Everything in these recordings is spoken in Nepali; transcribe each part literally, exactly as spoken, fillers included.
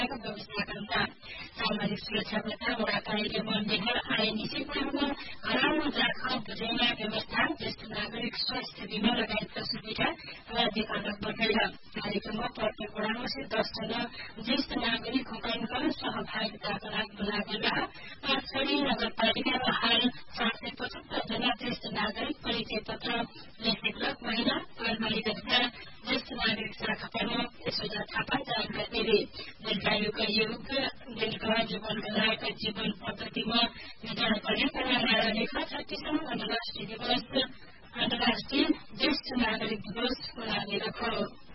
व्यवस्थापनमा सामाजिक सुरक्षाकर्ता वडा कार्यालय मनदेहर आइएनसी पूर्वमा घरमा जाखा बुझाइमा व्यवस्था ज्येष्ठ नागरिक स्वास्थ्य बीमा लगायतका सुविधा राज्यपालक बढेर कार्यक्रममा प्रत्येक वडामा से दसजना ज्येष्ठ नागरिक हुकाइनका सहभागिताका लागि लागेर पाँचछडी नगरपालिकामा हाल सात सय पचहत्तर जना ज्येष्ठ नागरिक परिचय पत्र लेखेक महिला बालबालिका ज्येष्ठ नागरिक शाखा प्रमुख यशोदा थापा जानकारी दिए दीर्घायुका युग दीर्घ जीवनका लागि जीवन पद्धतिमा विचार गर्ने नारा लेखा छत्तीसौं अन्तर्राष्ट्रिय दिवस अन्तर्राष्ट्रिय ज्येष्ठ नागरिक दिवस मनाउने रख्यो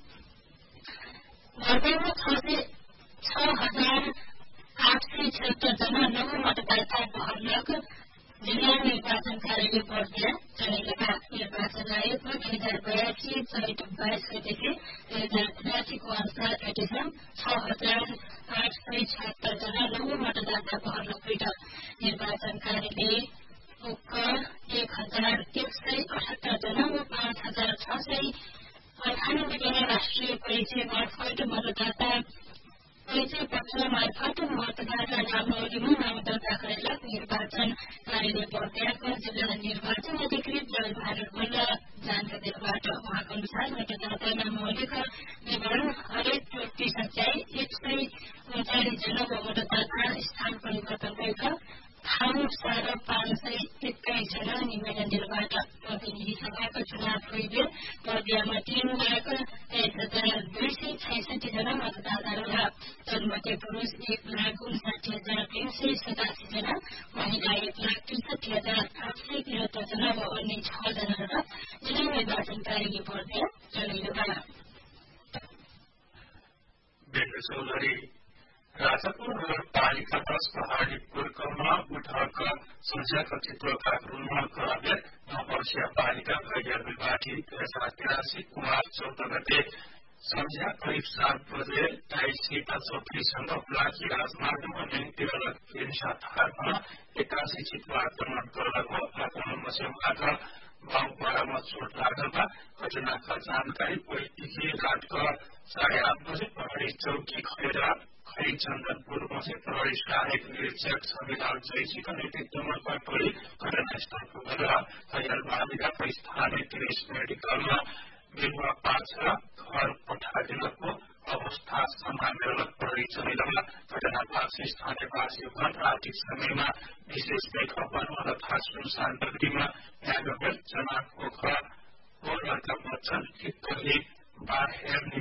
भारतमा छ हजार आठ सय छिहत्तर जना नव मतदाता बहत्तर जिल्ला निर्वाचन कार्यालय बर्दिया चलेका निर्वाचन आयोगमा दुई हजार बयासी चैत बाइस गतेदेखि दुई हजार त्रियासीको अनुसार अहिलेसम्म छ हजार आठ सय छिहत्तर जना नव मतदाता बहत्तर निर्वाचन कार्यालय उक्त एक हजार एक सय अठहत्तर जना व पाँच हजार छ सय अठानब्बे जना राष्ट्रिय परिचय मार्फत मतदाता परिचय पत्र मार्फत मतदाता नामावलीमा नाम दर्ता गरेर निर्वाचन कार्यालय बर्दियाका जिल्ला निर्वाचन अधिकृत जलबहादुर मल्ल जानकारी दिनुभबाट उहाँको अनुसार मतदाता नामावलीका विवरण हरेक टोटी सच्याई एक सय उन्चालिस जना व मतदाता स्थान परिवर्तन गरेका ठाउँ सार पाँच सय एक्काइस जना निवेदन दिनबाट प्रतिनिधि सभाको चुनाव भइबे बर्दियामा तीन लाख एक हजार दुई सय छैसठी जना मतदाता रहे तन्मध्ये पुरुष एक लाख उन्साठी हजार तीन सय सतासी जना महिला एक लाख त्रिसठी हजार आठ सय तिहत्तर जना व अन्य छ जना रहे जिल्ला निर्वाचन कार्यालय बर्दिया चलेका राजापुर नगरपालिका दस पहाड़ी पूर्वमा उठक संख्याका चित्रकारूमा करावे नववर्षीय बालिका गैर विवाहित दुई हजार तिरासी कुमार चौध गते संध्या करिब सात बजे टाइसीट चौधरीसँग बुलाकी राजमार्गमा तिरलक फेरिसा थारमा एकासी चितुवा आक्रमण गरेको आक्रमणमा सेवाबाट गाउँपाडामा चोट लागेका घटनाका जानकारी पहिलेदेखि रातका साढे आठ बजे पहाड़ी चौकी खडेर खै चन्दनपुरमा चाहिँ प्रहरी सहायक निरीक्षक संविधान जयसीका नेतृत्वमा टोली घटनास्थल पुगेर घायल बालिकाको स्थानीय तिरेस मेडिकलमा बिरुवा पाछा घर पठाइदिनको अवस्था सम्हालेर प्रहरी चलेरमा घटनापछि स्थानीयवासीहरू रातिक समयमा विशेष देखभाल तथा सुनसान नगरीमा न्यायगत जना पोखरा हो लड़का बच्चन हितही बार हेर्ने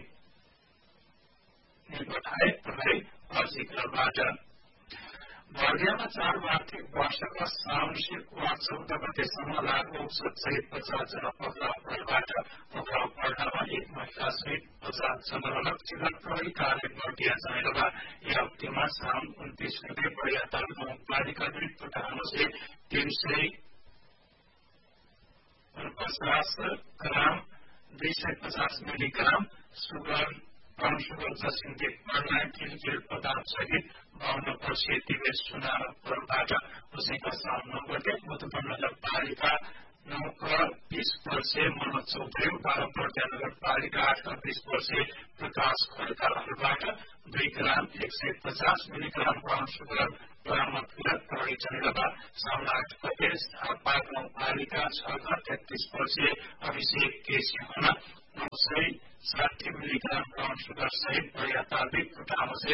बताए प्रहरी अर्जिकलबाट बर्दियामा चार आर्थिक वर्षका साउन चौध गतेसम्म लागू औषध सहित पचास जना पक्राउ परेबाट पक्राउ पर्दामा एक महिला सहित पचास जना अलग जिल्ला प्रहरी कार्य बर्दिया जानेरमा यह अवधिमा साउन उन्तीस गते बढियाताल गाउँपालिका दुई से तीन सय पचास ग्राम दुई सय पचास milligram sugar brown sugar जसिन्ते nineteen jail पदार्थ सहित बाहन्न वर्षीय दिवेश सुनारबाट उसैका साउन नौ गते मधुबन नगरपालिका नौका बीस वर्षीय मनोज चौधरी बाह्र बर्दिया नगरपालिका आठका बीस वर्षीय प्रकाश खड्काबाट दुई ग्राम एक सय पचास मिलीग्राम ब्राउन सुगर बरामद गरेर प्रहरी चलेरमा साउन आठ गते झापा गाउँपालिका छका तेत्तीस वर्षीय अभिषेक केसी हुन नौ सय साठी मिलीग्राम ब्राउन सुगर सहित बढियाताल खुट्टामा